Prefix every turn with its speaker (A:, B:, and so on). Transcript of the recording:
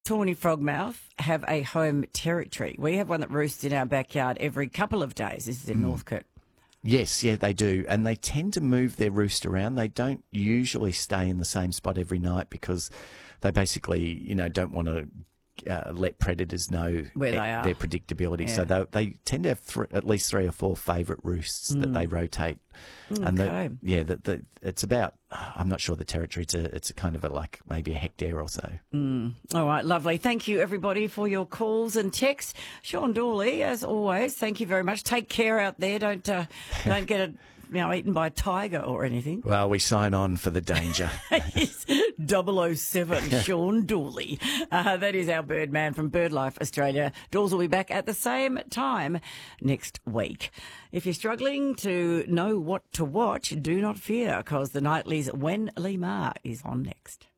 A: Tawny frogmouth have a home territory. We have one that roosts in our backyard every couple of days. This is in Northcote.
B: Yes, yeah, they do. And they tend to move their roost around. They don't usually stay in the same spot every night because they basically, don't want to let predators know
A: where they are,
B: their predictability.
A: Yeah.
B: So they tend to have at least 3 or 4 favourite roosts that they rotate.
A: Okay.
B: And it's about, I'm not sure the territory, it's a kind of maybe a hectare or so.
A: All right, lovely. Thank you, everybody, for your calls and texts. Sean Dawley, as always, thank you very much. Take care out there. Don't get eaten by a tiger or anything.
B: Well, we sign on for the danger.
A: 007 Sean Dawley. That is our Birdman from BirdLife Australia. Dawes will be back at the same time next week. If you're struggling to know what to watch, do not fear, because the Nightly's When Lee Ma is on next.